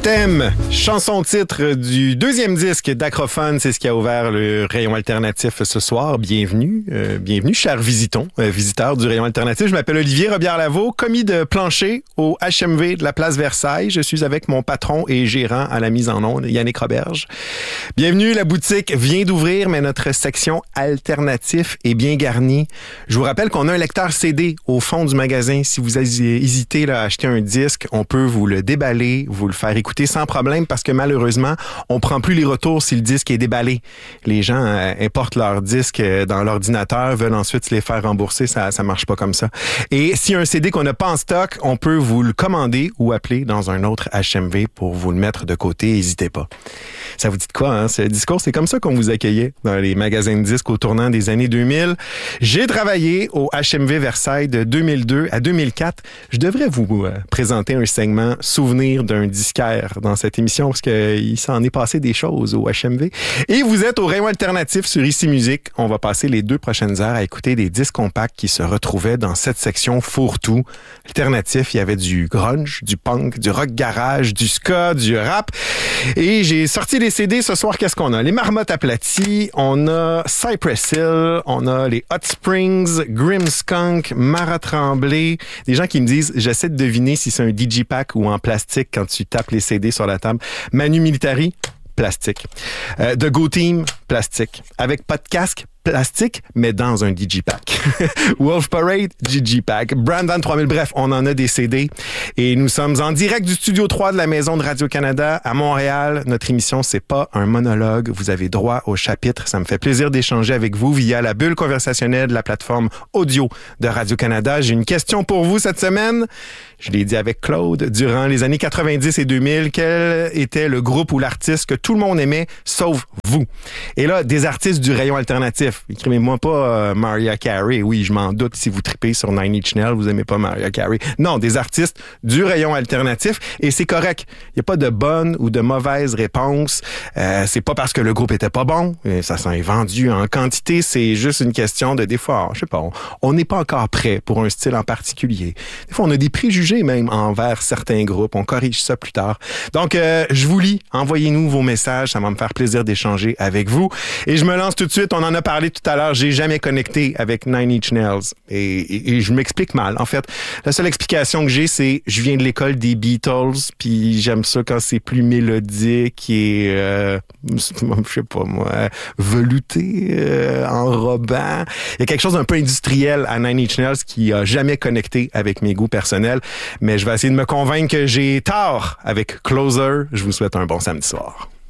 Thème, chanson-titre du deuxième disque d'Acrophone, c'est ce qui a ouvert le rayon alternatif ce soir. Bienvenue, chers visiteurs du rayon alternatif. Je m'appelle Olivier Robillard-Lavaux, commis de plancher au HMV de la place Versailles. Je suis avec mon patron et gérant à la mise en onde, Yannick Roberge. Bienvenue, la boutique vient d'ouvrir, mais notre section alternatif est bien garnie. Je vous rappelle qu'on a un lecteur CD au fond du magasin. Si vous hésitez à acheter un disque, on peut vous le déballer, vous le faire écouter sans problème parce que malheureusement, on prend plus les retours si le disque est déballé. Les gens importent leurs disques dans l'ordinateur, veulent ensuite se les faire rembourser. Ça marche pas comme ça. Et s'il y a un CD qu'on n'a pas en stock, on peut vous le commander ou appeler dans un autre HMV pour vous le mettre de côté. N'hésitez pas. Ça vous dit de quoi, hein? Ce discours, c'est comme ça qu'on vous accueillait dans les magasins de disques au tournant des années 2000. J'ai travaillé au HMV Versailles de 2002 à 2004. Je devrais vous présenter un segment souvenir d'un disquaire dans cette émission parce qu'il s'en est passé des choses au HMV. Et vous êtes au rayon alternatif sur Ici Musique. On va passer les 2 prochaines heures à écouter des disques compacts qui se retrouvaient dans cette section fourre-tout. Alternatif, il y avait du grunge, du punk, du rock garage, du ska, du rap. Et j'ai sorti les CD ce soir. Qu'est-ce qu'on a? Les Marmottes aplaties, on a Cypress Hill, on a les Hot Springs, Grimmskunk, Mara Tremblay. Des gens qui me disent, j'essaie de deviner si c'est un digipack ou en plastique quand tu tapes les CD sur la table. Manu Militari, plastique. The Go Team, plastique. Avec pas de casque, plastique, mais dans un digipack. Wolf Parade, digipack. Brandon 3000, bref, on en a des CD. Et nous sommes en direct du Studio 3 de la Maison de Radio-Canada à Montréal. Notre émission, c'est pas un monologue. Vous avez droit au chapitre. Ça me fait plaisir d'échanger avec vous via la bulle conversationnelle de la plateforme audio de Radio-Canada. J'ai une question pour vous cette semaine. Je l'ai dit avec Claude. Durant les années 90 et 2000, quel était le groupe ou l'artiste que tout le monde aimait, sauf vous? Et là, des artistes du rayon alternatif. Écrivez-moi pas Mariah Carey. Oui, je m'en doute si vous tripez sur Nine Inch Nails, vous aimez pas Mariah Carey. Non, des artistes du rayon alternatif. Et c'est correct. Il n'y a pas de bonne ou de mauvaise réponse. C'est pas parce que le groupe était pas bon. Ça s'en est vendu en quantité. C'est juste une question de des fois, je sais pas, on n'est pas encore prêt pour un style en particulier. Des fois, on a des préjugés même envers certains groupes. On corrige ça plus tard. Donc, je vous lis. Envoyez-nous vos messages. Ça va me faire plaisir d'échanger avec vous. Et je me lance tout de suite. On en a parlé tout à l'heure. J'ai jamais connecté avec Nine Inch Nails. Et je m'explique mal. En fait, la seule explication que j'ai, c'est je viens de l'école des Beatles, puis j'aime ça quand c'est plus mélodique et, je sais pas moi, velouté, enrobant. Il y a quelque chose d'un peu industriel à Nine Inch Nails qui a jamais connecté avec mes goûts personnels. Mais je vais essayer de me convaincre que j'ai tort avec Closer. Je vous souhaite un bon samedi soir.